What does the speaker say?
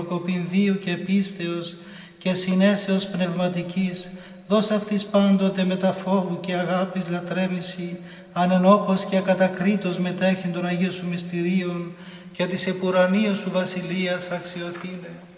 κοπινδίου και πίστεως και συνέσεως πνευματικής, δώσ' αυτής πάντοτε με τα φόβου και αγάπης λατρεύηση, ανενόχως και ακατακρίτως μετέχει των Αγίων Σου μυστηρίων και της επουρανίας Σου βασιλείας αξιοθήνε.